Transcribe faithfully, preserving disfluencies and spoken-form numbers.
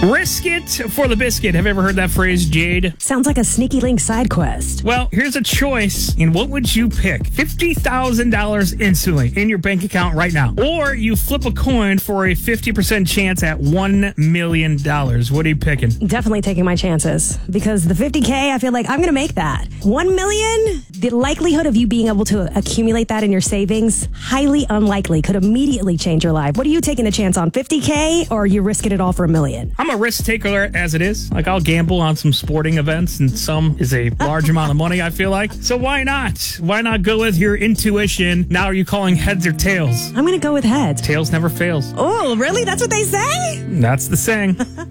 Risk it for the biscuit. Have you ever heard that phrase, Jade? Sounds like a sneaky link side quest. Well, here's a choice. And what would you pick? fifty thousand dollars instantly in your bank account right now. Or you flip a coin for a fifty percent chance at one million dollars. What are you picking? Definitely taking my chances. Because the fifty K, I feel like I'm going to make that. one million, the likelihood of you being able to accumulate that in your savings, highly unlikely. Could immediately change your life. What are you taking the chance on? fifty K or are you risking it all for a million? I'm a risk taker as it is. Like, I'll gamble on some sporting events, and some is a large amount of money, I feel like. So why not? Why not go with your intuition? Now, are you calling heads or tails? I'm going to go with heads. Tails never fails. Oh, really? That's what they say? That's the saying.